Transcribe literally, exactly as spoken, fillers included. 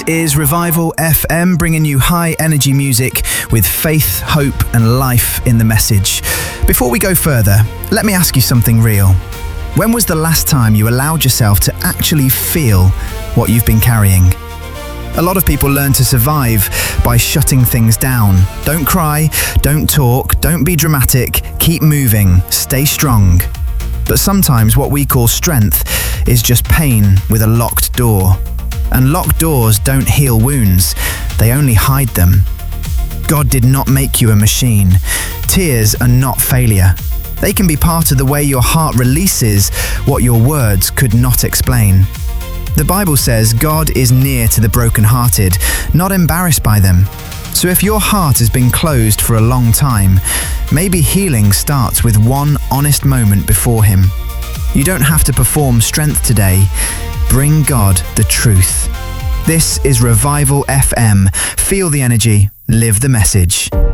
is Revival F M, bringing you high energy music with faith, hope and life in the message. Before we go further, let me ask you something real. When was the last time you allowed yourself to actually feel what you've been carrying? A lot of people learn to survive by shutting things down. Don't cry, don't talk, don't be dramatic, keep moving, stay strong. But sometimes what we call strength is just pain with a locked door. And locked doors don't heal wounds, they only hide them. God did not make you a machine. Tears are not failure. They can be part of the way your heart releases what your words could not explain. The Bible says God is near to the brokenhearted, not embarrassed by them. So if your heart has been closed for a long time, maybe healing starts with one honest moment before Him. You don't have to perform strength today. Bring God the truth. This is Revival F M. Feel the energy, live the message.